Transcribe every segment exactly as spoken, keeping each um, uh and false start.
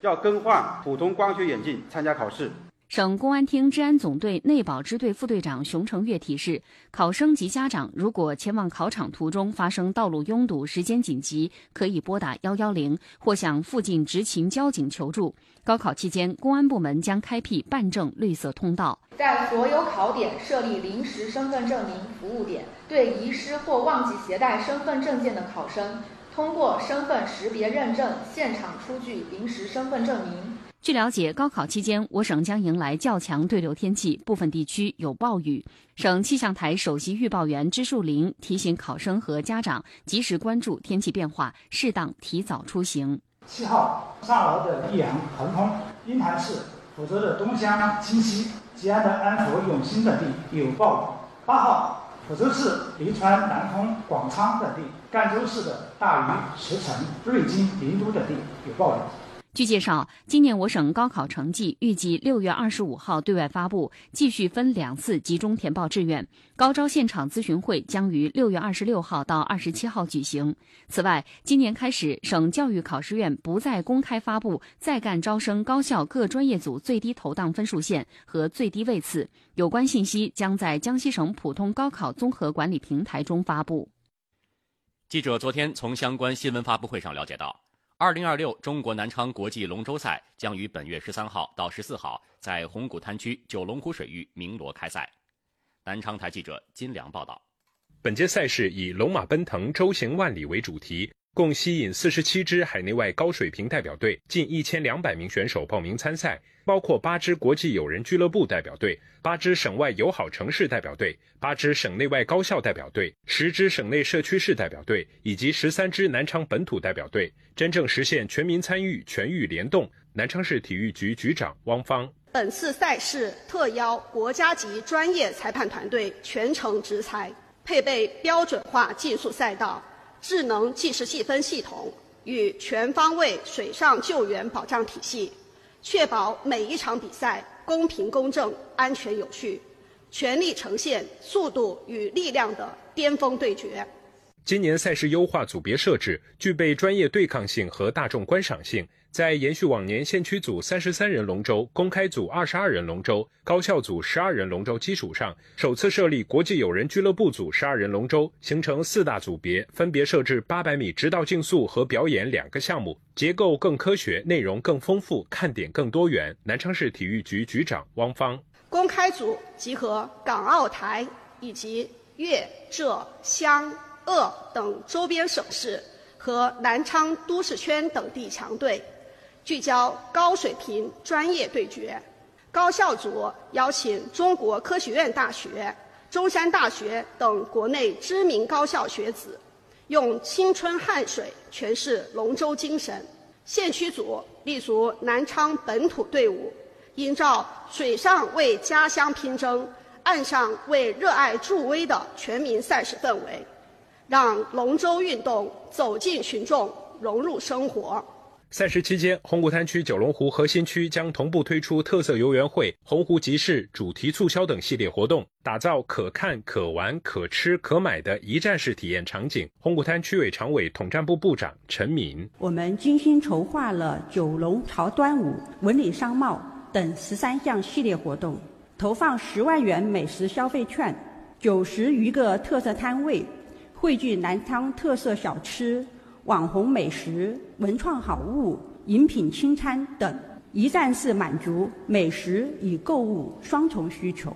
要更换普通光学眼镜参加考试。 省公安厅治安总队内保支队副队长熊成月提示，考生及家长如果前往考场途中发生道路拥堵、时间紧急，可以拨打一一零或向附近执勤交警求助。高考期间，公安部门将开辟办证绿色通道， 在所有考点设立临时身份证明服务点，对遗失或忘记携带身份证件的考生，通过身份识别认证现场出具临时身份证明。 据了解，高考期间，我省将迎来较强对流天气，部分地区有暴雨。省气象台首席预报员支树林提醒考生和家长及时关注天气变化，适当提早出行。 七号，上饶的溧阳、横通、鹰潭市；福州的东乡、清溪；吉安的安福、永兴等地有暴雨。八号，福州市黎川、南通、广昌等地；赣州市的大余、石城、瑞金、临都等地有暴雨。 据介绍，今年我省高考成绩预计六月二十五号对外发布，继续分两次集中填报志愿。高招现场咨询会将于六月二十六号到二十七号举行。此外，今年开始，省教育考试院不再公开发布在干招生高校各专业组最低投档分数线和最低位次，有关信息将在江西省普通高考综合管理平台中发布。 记者昨天从相关新闻发布会上了解到，二零二六中国南昌国际龙舟赛将于本月十三号到十四号在红谷滩区九龙湖水域鸣锣开赛。南昌台记者金良报道。 本届赛事以龙马奔腾，舟行万里为主题，共吸引四十七支海内外高水平代表队，近一千两百名选手报名参赛，包括八支国际友人俱乐部代表队、八支省外友好城市代表队、八支省内外高校代表队、十支省内社区市代表队以及十三支南昌本土代表队，真正实现全民参与、全域联动。南昌市体育局局长汪芳。 本次赛事特邀国家级专业裁判团队全程执裁，配备标准化竞速赛道、智能计时计分系统与全方位水上救援保障体系，确保每一场比赛公平公正、安全有序，全力呈现速度与力量的巅峰对决。 今年赛事优化组别设置，具备专业对抗性和大众观赏性，在延续往年县区组三十三人龙舟、公开组二十二人龙舟、高校组十二人龙舟基础上，首次设立国际友人俱乐部组十二人龙舟，形成四大组别，分别设置八百米直道竞速和表演两个项目，结构更科学，内容更丰富，看点更多元。南昌市体育局局长汪芳。 公开组集合港澳台以及粤、浙、湘、鄂等周边省市和南昌都市圈等地强队，聚焦高水平专业对决。高校组邀请中国科学院大学、中山大学等国内知名高校学子，用青春汗水诠释龙舟精神。县区组立足南昌本土队伍，营造水上为家乡拼争、岸上为热爱助威的全民赛事氛围，让龙舟运动走进群众，融入生活。 赛事期间，红谷滩区九龙湖核心区将同步推出特色游园会、洪湖集市、主题促销等系列活动，打造可看、可玩、可吃、可买的一站式体验场景。红谷滩区委常委统战部部长陈敏： 我们精心筹划了九龙潮端午、文理商贸等十三项系列活动，投放十万元美食消费券，九十余个特色摊位，汇聚南昌特色小吃、网红美食、文创好物、饮品清餐等，一站式满足美食与购物双重需求。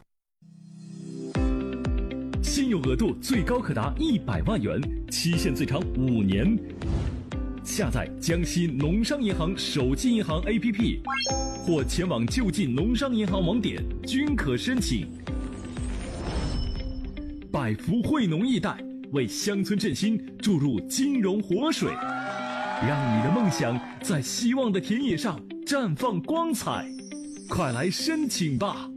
信用额度最高可达一百万元，期限最长五年。下载江西农商银行手机银行 A P P， 或前往就近农商银行网点均可申请。百福惠农易贷，为乡村振兴注入金融活水，让你的梦想在希望的田野上绽放光彩。快来申请吧！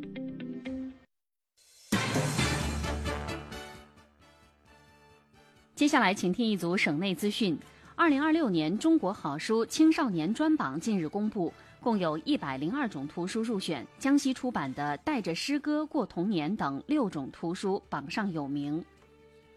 接下来请听一组省内资讯。二零二六年中国好书青少年专榜近日公布，共有一百零二种图书入选。江西出版的《带着诗歌过童年》等六种图书榜上有名。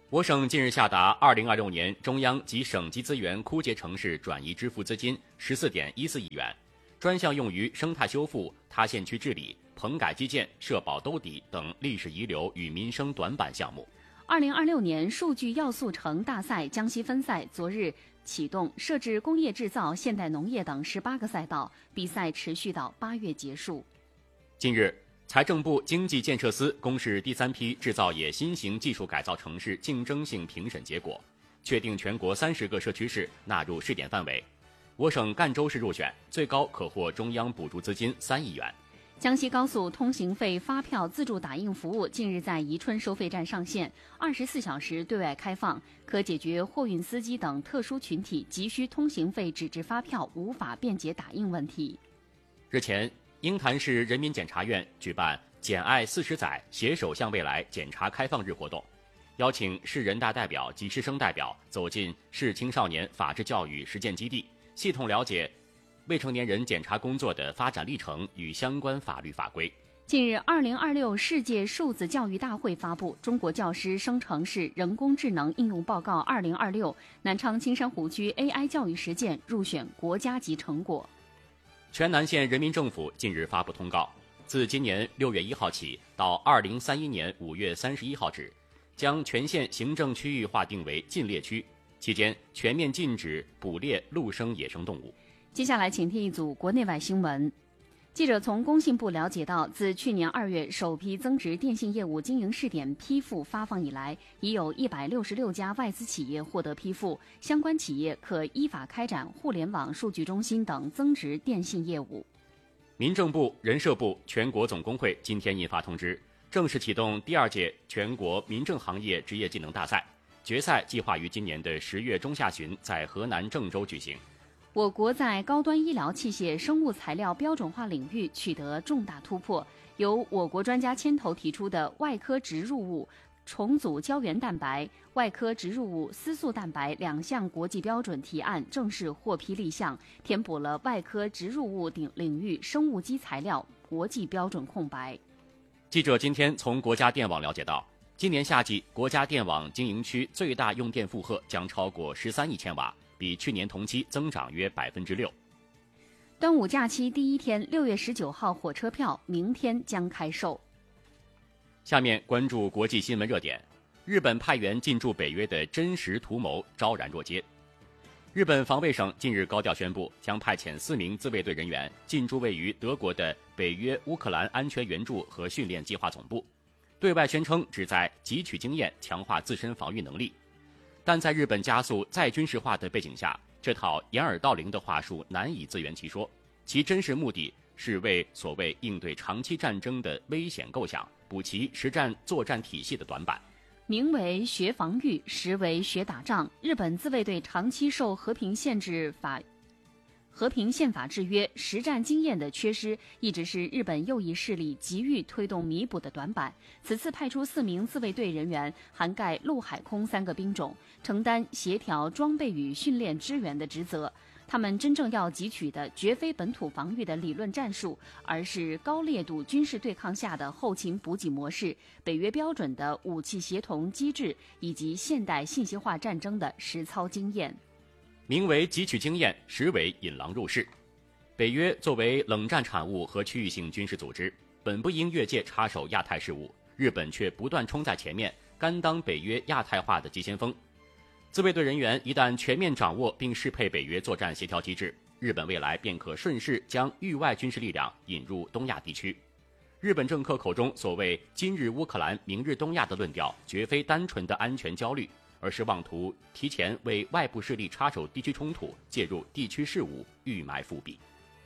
我省近日下达二零二六年中央及省级资源枯竭城市转移支付资金十四点一四亿元，专项用于生态修复、塌陷区治理、棚改基建、社保兜底等历史遗留与民生短板项目。 二零二六年数据要素城大赛江西分赛昨日启动，设置工业制造、现代农业等十八个赛道，比赛持续到八月结束。 近日，财政部经济建设司公示第三批制造业新型技术改造城市竞争性评审结果，确定全国三十个社区市纳入试点范围。我省赣州市入选，最高可获中央补助资金三亿元。 江西高速通行费发票自助打印服务近日在宜春收费站上线，二十四小时对外开放，可解决货运司机等特殊群体急需通行费纸质发票无法便捷打印问题。 日前，鹰潭市人民检察院举办“检爱四十载，携手向未来”检察开放日活动，邀请市人大代表及师生代表走进市青少年法治教育实践基地，系统了解未成年人检察工作的发展历程与相关法律法规。 近日，二零二六世界数字教育大会发布《中国教师生成式人工智能应用报告二零二六》，南昌青山湖区 A I 教育实践入选国家级成果。 全南县人民政府近日发布通告，自今年六月一号起到二零三一年五月三十一号止，将全县行政区域划定为禁猎区，期间全面禁止捕猎陆生野生动物。 接下来请听一组国内外新闻。记者从工信部了解到，自去年二月首批增值电信业务经营试点批复发放以来，已有一百六十六家外资企业获得批复，相关企业可依法开展互联网数据中心等增值电信业务。 民政部、人社部、全国总工会今天印发通知，正式启动第二届全国民政行业职业技能大赛，决赛计划于今年的十月中下旬在河南郑州举行。 我国在高端医疗器械、生物材料标准化领域取得重大突破，由我国专家牵头提出的外科植入物重组胶原蛋白、外科植入物丝素蛋白两项国际标准提案正式获批立项，填补了外科植入物顶领域生物基材料国际标准空白。 记者今天从国家电网了解到，今年夏季国家电网经营区最大用电负荷将超过十三亿千瓦，比去年同期增长约百分之六。 端午假期第一天，六月十九号火车票明天将开售。 下面关注国际新闻热点。日本派员进驻北约的真实图谋昭然若揭。日本防卫省近日高调宣布，将派遣四名自卫队人员进驻位于德国的北约乌克兰安全援助和训练计划总部，对外宣称旨在汲取经验，强化自身防御能力。但在日本加速再军事化的背景下，这套掩耳盗铃的话术难以自圆其说，其真实目的是为所谓应对长期战争的危险构想补齐实战作战体系的短板。 名为学防御，实为学打仗。日本自卫队长期受和平限制法、和平宪法制约，实战经验的缺失一直是日本右翼势力急于推动弥补的短板。此次派出四名自卫队人员，涵盖陆海空三个兵种，承担协调装备与训练支援的职责。他们真正要汲取的绝非本土防御的理论战术，而是高烈度军事对抗下的后勤补给模式、北约标准的武器协同机制以及现代信息化战争的实操经验。 名为汲取经验，实为引狼入室。北约作为冷战产物和区域性军事组织，本不应越界插手亚太事务，日本却不断冲在前面，甘当北约亚太化的急先锋。自卫队人员一旦全面掌握并适配北约作战协调机制，日本未来便可顺势将域外军事力量引入东亚地区。日本政客口中所谓今日乌克兰，明日东亚的论调，绝非单纯的安全焦虑，而是妄图提前为外部势力插手地区冲突、介入地区事务预埋伏笔。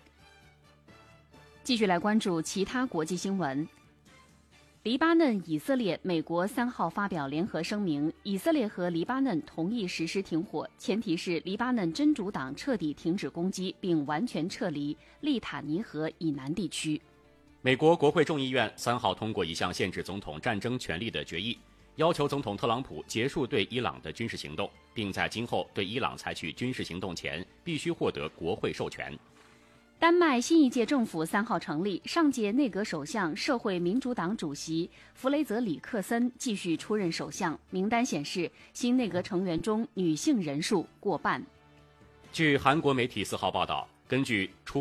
继续来关注其他国际新闻。黎巴嫩、以色列、美国三号发表联合声明，以色列和黎巴嫩同意实施停火，前提是黎巴嫩真主党彻底停止攻击，并完全撤离利塔尼河以南地区。 美国国会众议院三号通过一项限制总统战争权力的决议，要求总统特朗普结束对伊朗的军事行动，并在今后对伊朗采取军事行动前必须获得国会授权。 丹麦新一届政府三号成立，上届内阁首相社会民主党主席弗雷泽里克森继续出任首相。名单显示，新内阁成员中女性人数过半。 据韩国媒体四号报道，根据出